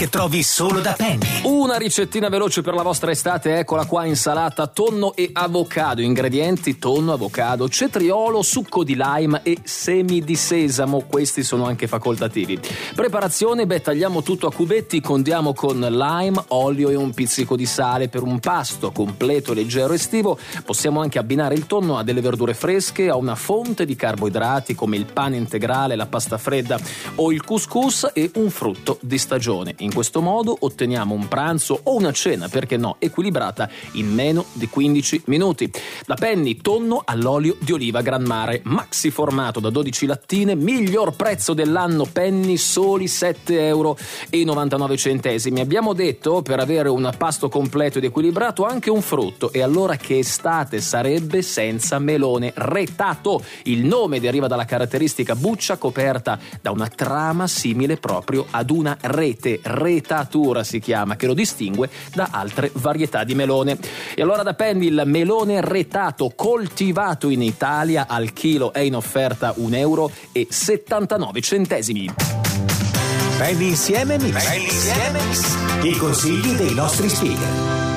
che trovi solo da Penny. Una ricettina veloce per la vostra estate, eccola qua: insalata tonno e avocado. Ingredienti: tonno, avocado, cetriolo, succo di lime e semi di sesamo. Questi sono anche facoltativi. Preparazione: tagliamo tutto a cubetti, condiamo con lime, olio e un pizzico di sale. Per un pasto completo, leggero, estivo, possiamo anche abbinare il tonno a delle verdure fresche, a una fonte di carboidrati come il pane integrale, la pasta fredda o il couscous e un frutto di stagione. In questo modo otteniamo un pranzo o una cena, perché no, equilibrata in meno di 15 minuti. Da Penny, tonno all'olio di oliva Gran Mare, maxi formato da 12 lattine, miglior prezzo dell'anno Penny, soli 7,99 €. Abbiamo detto, per avere un pasto completo ed equilibrato, anche un frutto. E allora che estate sarebbe senza melone retato? Il nome deriva dalla caratteristica buccia coperta da una trama simile proprio ad una rete. Retatura si chiama, che lo distingue da altre varietà di melone. E allora da Penny il melone retato coltivato in Italia al chilo è in offerta €1,79. Penny insieme mix. I consigli dei nostri speaker.